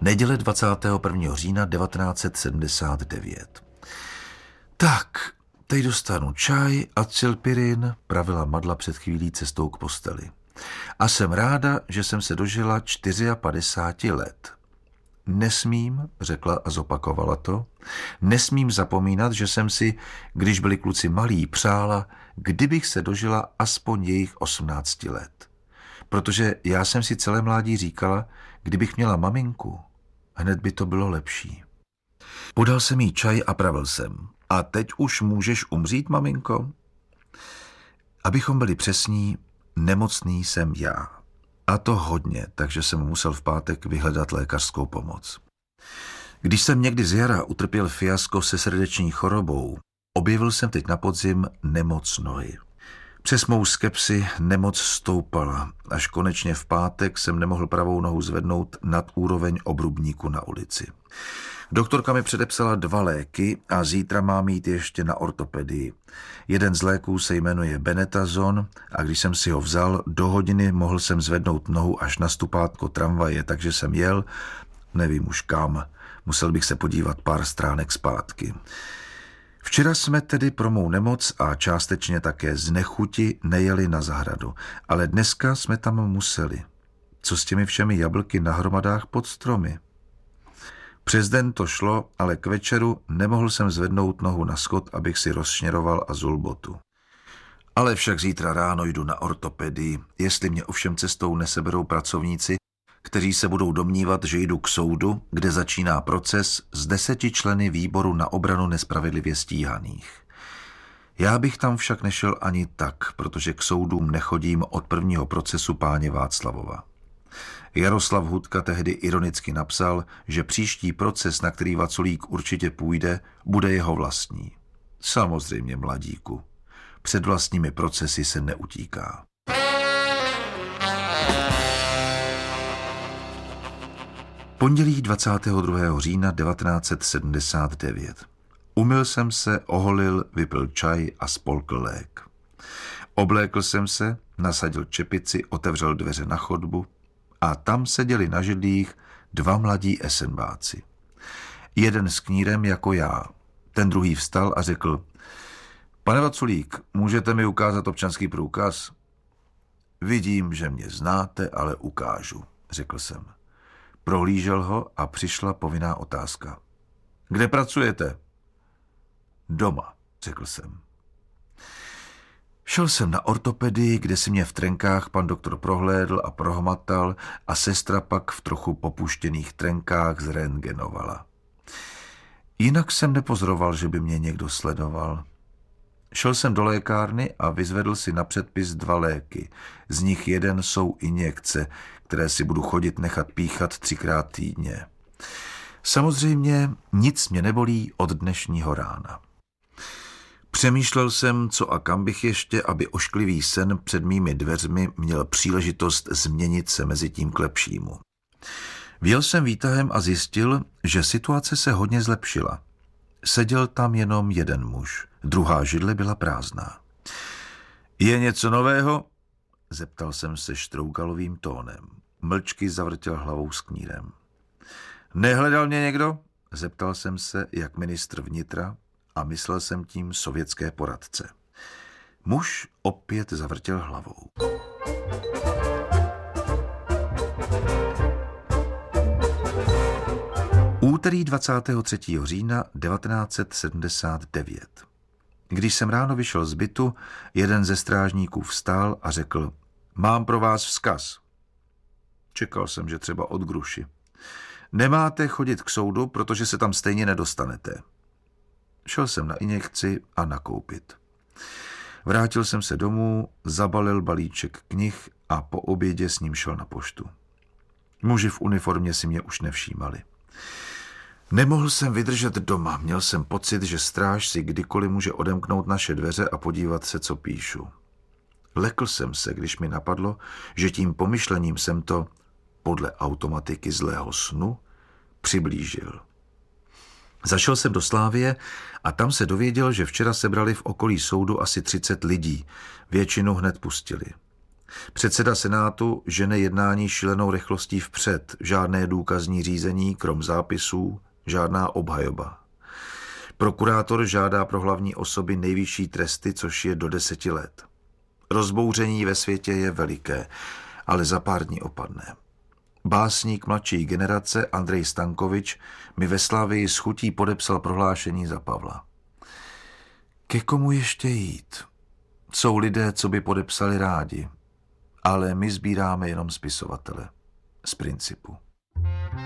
Neděle 21. října 1979. Tak, teď dostanu čaj a acylpirin, pravila Madla před chvílí cestou k posteli. A jsem ráda, že jsem se dožila 54 let. Nesmím, řekla a zopakovala to, nesmím zapomínat, že jsem si, když byli kluci malí, přála, kdybych se dožila aspoň jejich 18 let. Protože já jsem si celé mládí říkala, kdybych měla maminku, hned by to bylo lepší. Podal jsem jí čaj a pravil jsem. A teď už můžeš umřít, maminko? Abychom byli přesní, nemocný jsem já. A to hodně, takže jsem musel v pátek vyhledat lékařskou pomoc. Když jsem někdy z jara utrpěl fiasko se srdeční chorobou, objevil jsem teď na podzim nemoc nohy. Přes mou skepsi nemoc stoupala, až konečně v pátek jsem nemohl pravou nohu zvednout nad úroveň obrubníku na ulici. Doktorka mi předepsala 2 léky a zítra mám jít ještě na ortopedii. Jeden z léků se jmenuje Benetazon a když jsem si ho vzal, do hodiny mohl jsem zvednout nohu až na stupátko tramvaje, takže jsem jel, nevím už kam, musel bych se podívat pár stránek zpátky. Včera jsme tedy pro mou nemoc a částečně také z nechuti nejeli na zahradu, ale dneska jsme tam museli. Co s těmi všemi jablky na hromadách pod stromy? Přes den to šlo, ale k večeru nemohl jsem zvednout nohu na schod, abych si rozšněroval azul botu. Ale však zítra ráno jdu na ortopedii, jestli mě ovšem cestou neseberou pracovníci, kteří se budou domnívat, že jdu k soudu, kde začíná proces s 10 členy výboru na obranu nespravedlivě stíhaných. Já bych tam však nešel ani tak, protože k soudům nechodím od prvního procesu páně Václavova. Jaroslav Hudka tehdy ironicky napsal, že příští proces, na který Vaculík určitě půjde, bude jeho vlastní. Samozřejmě, mladíku. Před vlastními procesy se neutíká. Pondělí 22. října 1979. Umyl jsem se, oholil, vypil čaj a spolkl lék. Oblékl jsem se, nasadil čepici, otevřel dveře na chodbu a tam seděli na židlích 2 mladí esenbáci. Jeden s knírem jako já. Ten druhý vstal a řekl: Pane Vaculík, můžete mi ukázat občanský průkaz? Vidím, že mě znáte, ale ukážu, řekl jsem. Prohlížel ho a přišla povinná otázka. Kde pracujete? Doma, řekl jsem. Šel jsem na ortopedii, kde si mě v trenkách pan doktor prohlédl a prohmatal a sestra pak v trochu popuštěných trenkách zrentgenovala. Jinak jsem nepozoroval, že by mě někdo sledoval. Šel jsem do lékárny a vyzvedl si na předpis 2 léky. Z nich jeden jsou injekce, které si budu chodit nechat píchat 3krát týdně. Samozřejmě nic mě nebolí od dnešního rána. Přemýšlel jsem, co a kam bych ještě, aby ošklivý sen před mými dveřmi měl příležitost změnit se mezi tím k lepšímu. Vjel jsem výtahem a zjistil, že situace se hodně zlepšila. Seděl tam jenom jeden muž, druhá židle byla prázdná. Je něco nového? Zeptal jsem se štrougalovým tónem. Mlčky zavrtěl hlavou s knírem. Nehledal mě někdo? Zeptal jsem se jak ministr vnitra a myslel jsem tím sovětské poradce. Muž opět zavrtěl hlavou. Úterý 23. října 1979. Když jsem ráno vyšel z bytu, jeden ze strážníků vstál a řekl: Mám pro vás vzkaz. Čekal jsem, že třeba od Gruši. Nemáte chodit k soudu, protože se tam stejně nedostanete. Šel jsem na injekci a nakoupit. Vrátil jsem se domů, zabalil balíček knih a po obědě s ním šel na poštu. Muži v uniformě si mě už nevšímali. Nemohl jsem vydržet doma, měl jsem pocit, že stráž si kdykoliv může odemknout naše dveře a podívat se, co píšu. Lekl jsem se, když mi napadlo, že tím pomyšlením jsem to, podle automatiky zlého snu, přiblížil. Zašel jsem do Slávie a tam se dověděl, že včera sebrali v okolí soudu asi 30 lidí. Většinu hned pustili. Předseda senátu žene jednání šílenou rychlostí vpřed, žádné důkazní řízení, krom zápisů, žádná obhajoba. Prokurátor žádá pro hlavní osoby nejvyšší tresty, což je do 10 let. Rozbouření ve světě je veliké, ale za pár dní opadne. Básník mladší generace Andrej Stankovič mi ve Slavii s chutí podepsal prohlášení za Pavla. Ke komu ještě jít? Jsou lidé, co by podepsali rádi, ale my sbíráme jenom spisovatele. Z principu.